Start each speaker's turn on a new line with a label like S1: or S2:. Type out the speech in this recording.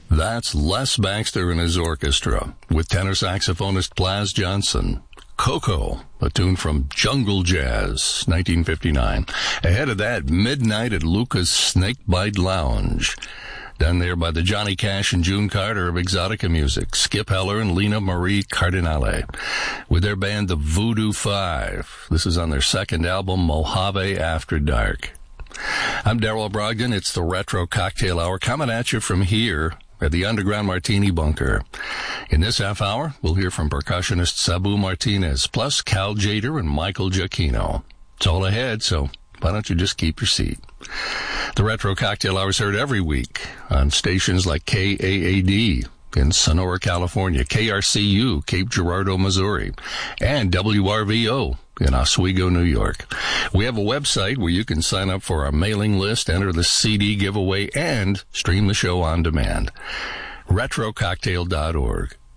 S1: That's Les Baxter and his orchestra with tenor saxophonist Plas Johnson. Coco, a tune from Jungle Jazz, 1959. Ahead of that, Midnight at Luca's Snakebite Lounge. Done there by the Johnny Cash and June Carter of Exotica Music, Skip Heller and Lena Marie Cardinale, with their band the Voodoo Five. This is on their second album, Mojave After Dark. I'm Darrell Brogdon. It's the Retro Cocktail Hour coming at you from here at the Underground Martini Bunker. In this half hour, we'll hear from percussionist Sabu Martinez, plus Cal Jader and Michael Giacchino. It's all ahead, so why don't you just keep your seat? The Retro Cocktail Hour is heard every week on stations like KAAD in Sonora, California, KRCU, Cape Girardeau, Missouri, and WRVO in Oswego, New York. We have a website where you can sign up for our mailing list, enter the CD giveaway, and stream the show on demand. RetroCocktail.org.